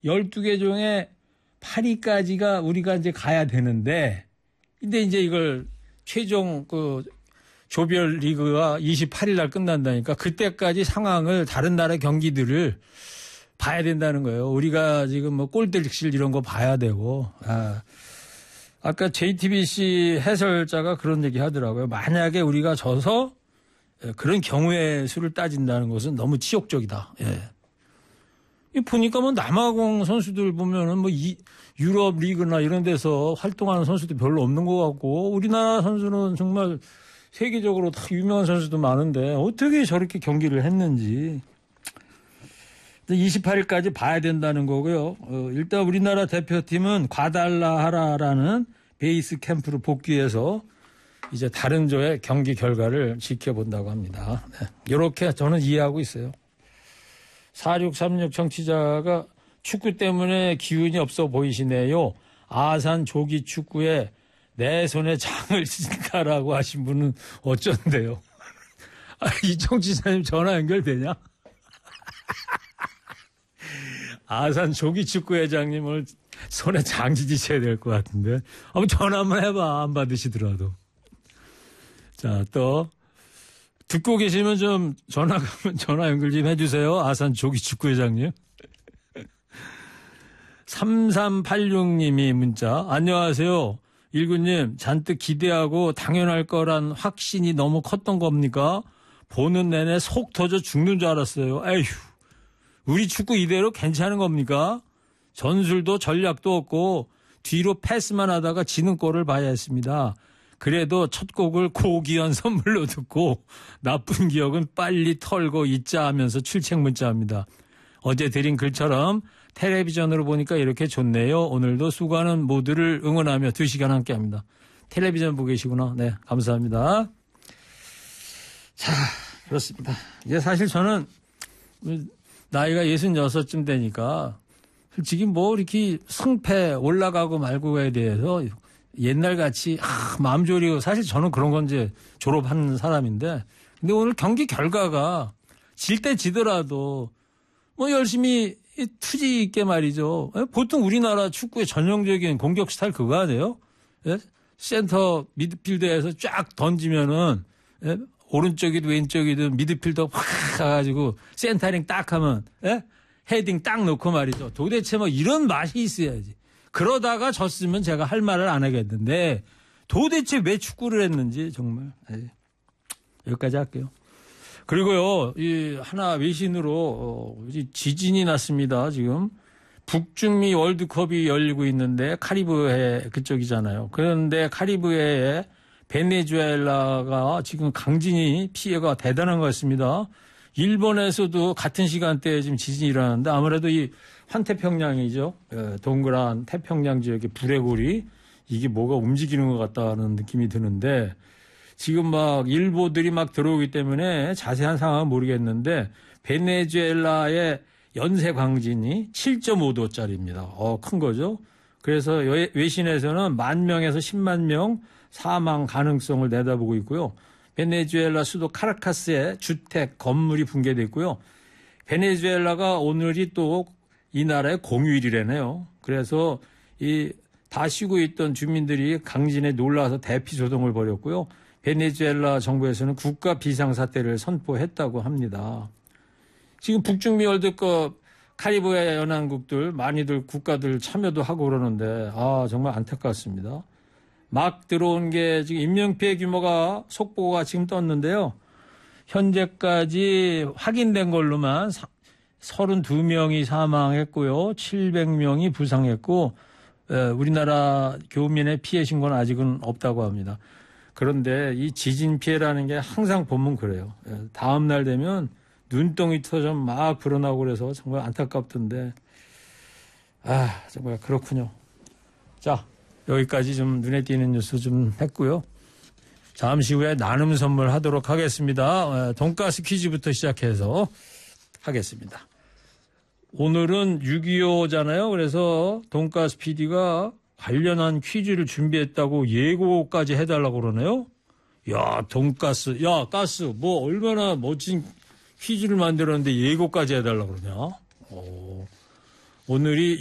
12개 중에 8위까지가 우리가 이제 가야 되는데, 근데 이제 이걸 최종 조별 리그가 28일 날 끝난다니까 그때까지 상황을 다른 나라 경기들을 봐야 된다는 거예요. 우리가 지금 뭐 골대식실 이런 거 봐야 되고. 아까 JTBC 해설자가 그런 얘기 하더라고요. 만약에 우리가 져서 그런 경우의 수를 따진다는 것은 너무 치욕적이다. 예. 보니까 뭐 남아공 선수들 보면은 뭐 유럽 리그나 이런 데서 활동하는 선수도 별로 없는 것 같고 우리나라 선수는 정말 세계적으로 다 유명한 선수도 많은데 어떻게 저렇게 경기를 했는지 28일까지 봐야 된다는 거고요. 일단 우리나라 대표팀은 과달라하라라는 베이스 캠프로 복귀해서 이제 다른 조의 경기 결과를 지켜본다고 합니다. 네. 이렇게 저는 이해하고 있어요. 4636 청취자가 축구 때문에 기운이 없어 보이시네요. 아산 조기 축구에 내 손에 장을 친다라고 하신 분은 어쩐데요? 이 청취자님 전화 연결되냐? 아산 조기 축구 회장님을 손에 장 지지셔야 될 것 같은데. 한번 전화 한번 해봐. 안 받으시더라도. 자, 또 듣고 계시면 좀 전화 연결 좀 해주세요. 아산 조기 축구 회장님. 3386님이 문자. 안녕하세요. 일구님, 잔뜩 기대하고 당연할 거란 확신이 너무 컸던 겁니까? 보는 내내 속 터져 죽는 줄 알았어요. 에휴, 우리 축구 이대로 괜찮은 겁니까? 전술도 전략도 없고 뒤로 패스만 하다가 지는 꼴을 봐야 했습니다. 그래도 첫 곡을 고귀한 선물로 듣고 나쁜 기억은 빨리 털고 잊자 하면서 출첵 문자합니다. 어제 드린 글처럼 텔레비전으로 보니까 이렇게 좋네요. 오늘도 수고하는 모두를 응원하며 2시간 함께합니다. 텔레비전 보고 계시구나. 네, 감사합니다. 자, 그렇습니다. 이제 사실 저는 나이가 66쯤 되니까 솔직히 뭐 이렇게 승패 올라가고 말고에 대해서 옛날같이 마음 졸이고 사실 저는 그런 건 이제 졸업한 사람인데 근데 오늘 경기 결과가 질 때 지더라도 뭐 열심히 투지 있게 말이죠. 보통 우리나라 축구의 전형적인 공격 스타일 그거 아니에요? 예? 센터 미드필더에서 쫙 던지면은 예? 오른쪽이든 왼쪽이든 미드필더 확 가가지고 센터링 딱 하면 예? 헤딩 딱 넣고 말이죠. 도대체 뭐 이런 맛이 있어야지. 그러다가 졌으면 제가 할 말을 안 하겠는데 도대체 왜 축구를 했는지 정말 여기까지 할게요. 그리고요, 이 하나 외신으로 지진이 났습니다. 지금 북중미 월드컵이 열리고 있는데 카리브해 그쪽이잖아요. 그런데 카리브해에 베네수엘라가 지금 강진이 피해가 대단한 것 같습니다. 일본에서도 같은 시간대에 지금 지진이 일어나는데 아무래도 이 환태평양이죠. 동그란 태평양 지역의 불의 골이 이게 뭐가 움직이는 것 같다는 느낌이 드는데 지금 막 일보들이 막 들어오기 때문에 자세한 상황은 모르겠는데 베네수엘라의 연쇄 강진이 7.5도짜리입니다. 큰 거죠. 그래서 외신에서는 10,000명에서 10만 명 사망 가능성을 내다보고 있고요. 베네수엘라 수도 카라카스에 주택, 건물이 붕괴됐고요. 베네수엘라가 오늘이 또 이 나라의 공휴일이라네요. 그래서 다 쉬고 있던 주민들이 강진에 놀라서 대피 조동을 벌였고요. 베네수엘라 정부에서는 국가 비상사태를 선포했다고 합니다. 지금 북중미 월드컵 카리브해 연안국들 많이들 국가들 참여도 하고 그러는데 정말 안타깝습니다. 막 들어온 게 지금 인명피해 규모가 속보가 지금 떴는데요. 현재까지 확인된 걸로만 32명이 사망했고요. 700명이 부상했고 우리나라 교민의 피해 신고는 아직은 없다고 합니다. 그런데 이 지진 피해라는 게 항상 보면 그래요. 다음 날 되면 눈덩이 터져 막 불어나고 그래서 정말 안타깝던데 정말 그렇군요. 자, 여기까지 좀 눈에 띄는 뉴스 좀 했고요. 잠시 후에 나눔 선물 하도록 하겠습니다. 돈가스 퀴즈부터 시작해서 하겠습니다. 오늘은 6.25잖아요. 그래서 돈가스 PD가 관련한 퀴즈를 준비했다고 예고까지 해달라고 그러네요. 야, 돈가스, 야, 가스, 뭐 얼마나 멋진 퀴즈를 만들었는데 예고까지 해달라고 그러냐. 오늘이